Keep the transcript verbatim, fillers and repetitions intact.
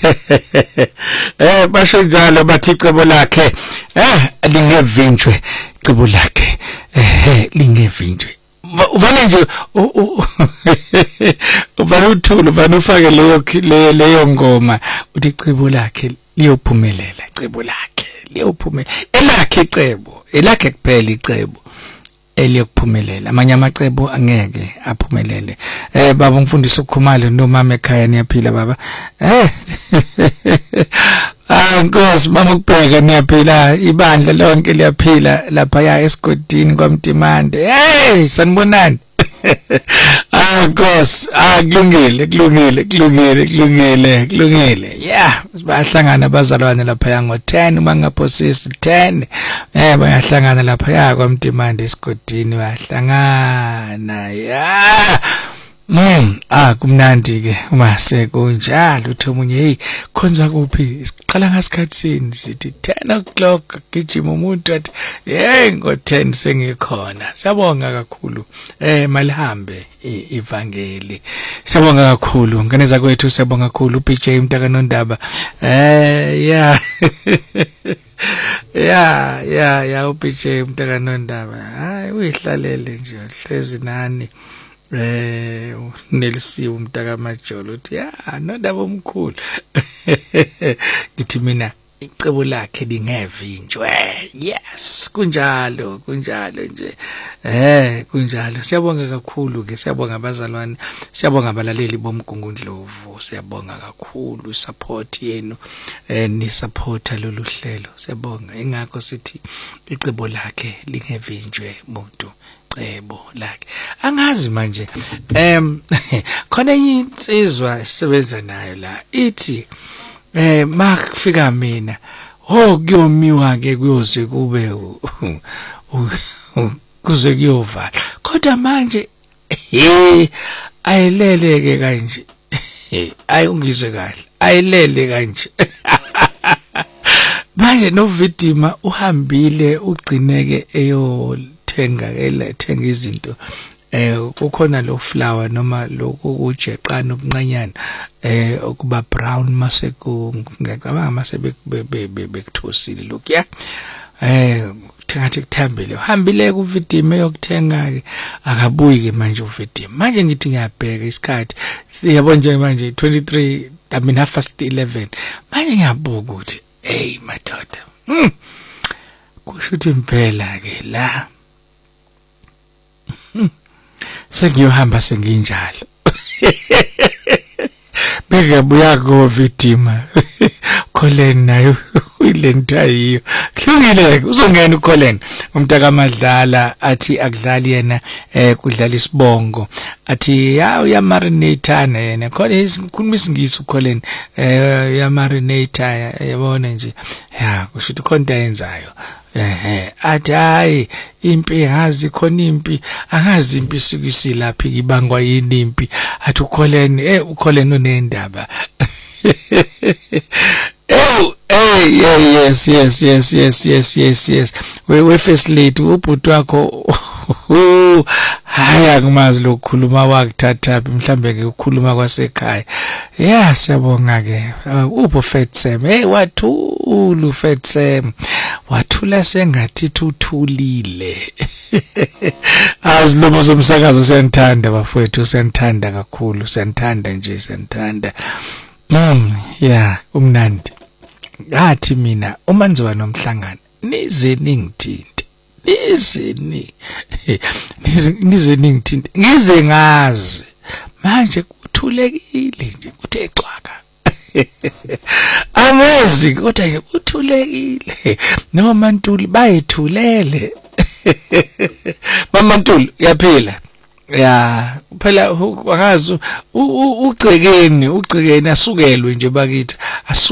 Eh basho njalo bathi icebo lakhe eh lingevinjwe icebo lakhe eh lingevinjwe uvane nje uvane uthula uvane ufake leyo leyo ngoma uthi icebo lakhe liyophumelela icebo lakhe liyophumelela elakhe icebo elakhe kuphela icebo eliyokuphumelela amanye amacebo angeke aphumelele eh baba ngifundisa ukukhumala nomama ekhaya niyaphila baba eh ah Nkosi mama ukubheka niyaphila ibandla lonke liyaphila lapha ya esigodini kwaMtimande hey sanibonani ah Nkosi ah kulungile kulungile kulungile kulungile kulungile yeah bayahlangana abazalwane lapha ya ngo ten uma ngaphosisi ten eh bayahlangana lapha ya kwaMtimande esigodini bayahlangana yeah Mm ah kumnandi ke uma sekunjalo uthi omunye hey khonza kuphi siqala ngasikhatsini sithi ten o'clock gijima umuntu athi hey ngo ten sengikhona siyabonga kakhulu eh malihambe ivangeli siyabonga kakhulu nganeza kwethu siyabonga kakhulu uB J Mtaka Nondaba eh yeah yeah yeah yeah uB J Mtaka Nondaba hayi uyihlalele nje hlezi nani eh Nelisiwe Mtaka Majolo uthi ya Nondaba omkhulu ngithi mina icebo lakhe lingevinjwe yes kunjalo kunjalo nje eh kunjalo siyabonga kakhulu ke siyabonga abazalwane siyabonga abalaleli bomgungundlovu siyabonga kakhulu support yenu eh ni supporta lolu hlelo siyabonga ingakho sithi icebo lakhe lingevinjwe muntu icebo lakhe angazi manje em khona insizwa isebenza nayo la ithi eh makufika mina ho kuyomiwa ke kuyoze kube kuze kuyovala kodwa manje eh ayileleke kanje ayungizwe kahle ayilele kanje manje novidima uhambile ugcineke eyo thenga elethenga izinto eh kukhona lo flower noma lokho kujeqana okuncanyana eh okuba brown mase ku ngicabanga mase bekuthosile lokya eh thengathi kuthambile uhambile kuvidima yokuthenga ke akabuyi ke manje uvidima manje ngithi ngiyabheka isikhathi siyabona nje manje twenty-three I mean half past eleven manje ngiyabuka ukuthi hey madoda mm kusho ukuthi impela ke la sengiyohamba senginjalo beke buya go victima Colin nayo uyilenta yiyo kulungile uzongena uColin umntaka Madlala athi akudlali yena eh kudlala isibongo athi ya uya marinator yena khona isikhuluma isingisi uColin eh ya marinator yabona nje ya kusho ukuthi khona yenzayo eh athi hayi impi hazi khona impi angazi impi sikisi laphi ibangwa yini impi athi uColin eh uColin unendaba oh hey yeah, yes yes yes yes yes yes yes we we first late ubhuti wakho haya kumazi lokukhuluma wakuthatha mhlambe ke ukukhuluma kwasekhaya yeah siyabonga ke upho Fetsem hey wathulu Fetsem wathula sengathi thuthulile azlomo zomsakazo senthanda bafowethu senthanda kakhulu senthanda nje senthanda mm yeah kumnandi ngathi mina uma nizoba nomhlangano nize ningithinte nize ni nize ningithinte ngize ngazi manje kuthulekile nje kuthe xwaka angezi kodwa nje kuthulekile noma Ntuli bayithulele mama Ntuli yaphila ya phela akazi ugcekeni ugcekeni asukelwe nje bakithi